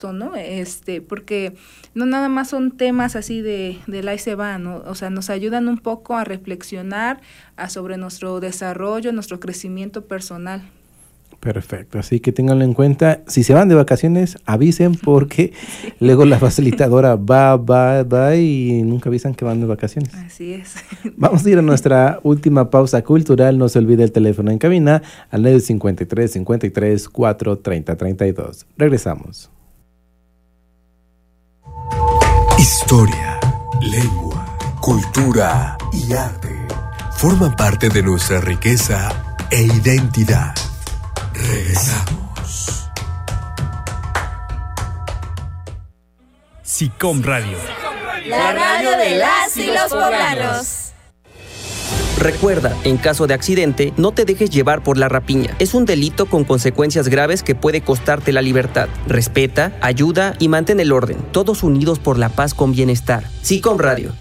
¿no? Porque no nada más son temas así del ahí se va, ¿no? O sea, nos ayudan un poco a reflexionar sobre nuestro desarrollo, nuestro crecimiento personal. Perfecto, así que ténganlo en cuenta. Si se van de vacaciones, avisen porque luego la facilitadora va y nunca avisan que van de vacaciones. Así es. Vamos a ir a nuestra última pausa cultural. No se olvide el teléfono en cabina al 953 53 4 30 32. Regresamos. Historia, lengua, cultura y arte forman parte de nuestra riqueza e identidad. Regresamos. SICOM Radio. La radio de las y los poblanos. Recuerda, en caso de accidente, no te dejes llevar por la rapiña. Es un delito con consecuencias graves que puede costarte la libertad. Respeta, ayuda y mantén el orden. Todos unidos por la paz con bienestar. SICOM Radio.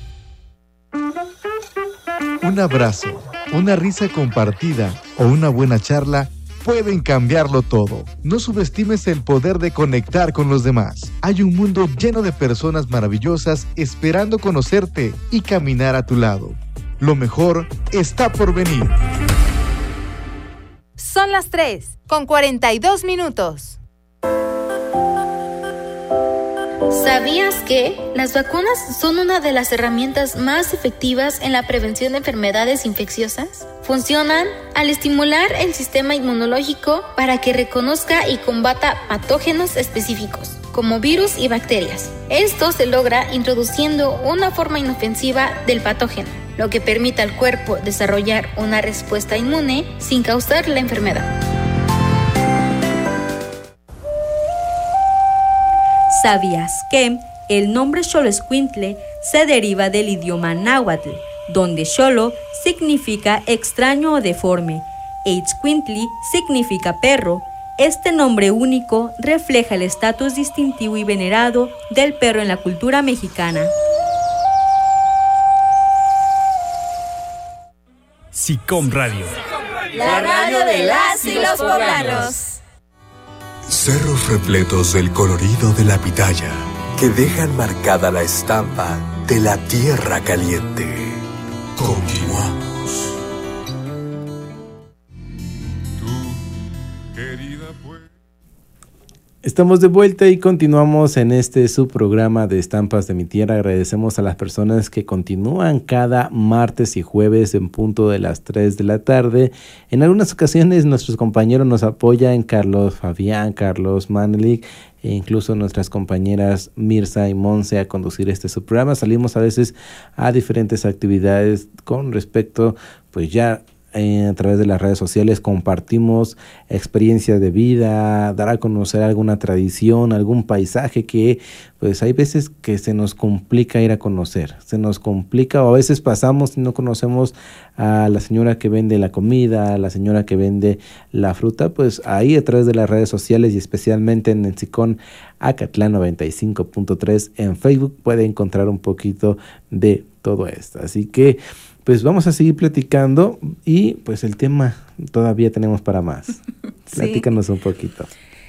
Un abrazo, una risa compartida o una buena charla pueden cambiarlo todo. No subestimes el poder de conectar con los demás. Hay un mundo lleno de personas maravillosas esperando conocerte y caminar a tu lado. Lo mejor está por venir. Son las 3:42. ¿Sabías que las vacunas son una de las herramientas más efectivas en la prevención de enfermedades infecciosas? Funcionan al estimular el sistema inmunológico para que reconozca y combata patógenos específicos, como virus y bacterias. Esto se logra introduciendo una forma inofensiva del patógeno, lo que permite al cuerpo desarrollar una respuesta inmune sin causar la enfermedad. ¿Sabías que el nombre Xoloescuintle se deriva del idioma náhuatl, donde Xolo significa extraño o deforme e Itzcuintli significa perro? Este nombre único refleja el estatus distintivo y venerado del perro en la cultura mexicana. SICOM Radio. La radio de las y los poblanos. Cerros repletos del colorido de la pitaya que dejan marcada la estampa de la tierra caliente. Continuamos. Estamos de vuelta y continuamos en este subprograma de Estampas de mi Tierra. Agradecemos a las personas que continúan cada martes y jueves en punto de las 3 de la tarde. En algunas ocasiones nuestros compañeros nos apoyan, Carlos Fabián, Carlos Manelik, e incluso nuestras compañeras Mirza y Monse a conducir este subprograma. Salimos a veces a diferentes actividades con respecto, pues ya a través de las redes sociales compartimos experiencias de vida, dar a conocer alguna tradición, algún paisaje que pues hay veces que se nos complica ir a conocer, se nos complica o a veces pasamos y no conocemos a la señora que vende la comida, a la señora que vende la fruta. Pues ahí a través de las redes sociales y especialmente en el SICOM Acatlán 95.3 en Facebook puede encontrar un poquito de todo esto. Así que pues vamos a seguir platicando y pues el tema todavía tenemos para más. Sí. Platícanos un poquito.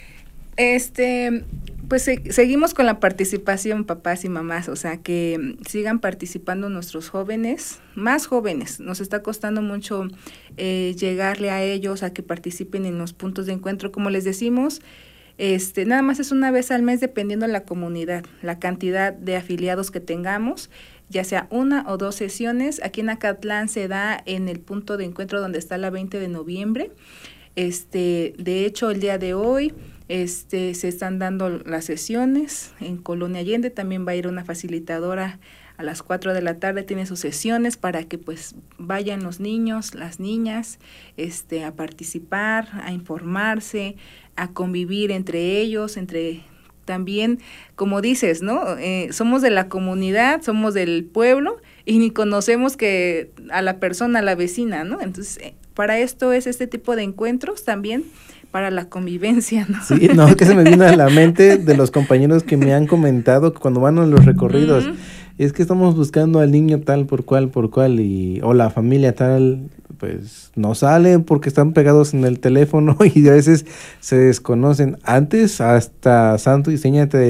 Pues seguimos con la participación, papás y mamás, o sea, que sigan participando nuestros jóvenes, más jóvenes. Nos está costando mucho llegarle a ellos, a que participen en los puntos de encuentro. Como les decimos, nada más es una vez al mes dependiendo de la comunidad, la cantidad de afiliados que tengamos, ya sea 1 o 2 sesiones. Aquí en Acatlán se da en el punto de encuentro donde está la 20 de noviembre. De hecho, el día de hoy se están dando las sesiones en Colonia Allende. También va a ir una facilitadora a las 4 de la tarde, tiene sus sesiones para que pues vayan los niños, las niñas, a participar, a informarse, a convivir entre ellos, también, como dices, ¿no? Somos de la comunidad, somos del pueblo y ni conocemos que a la persona, a la vecina, ¿no? Entonces, para esto es este tipo de encuentros también para la convivencia, ¿no? Sí, no, que se me viene a la mente de los compañeros que me han comentado que cuando van a los recorridos, es que estamos buscando al niño tal por cual, o la familia tal pues no salen porque están pegados en el teléfono y a veces se desconocen. Antes hasta santo y seña te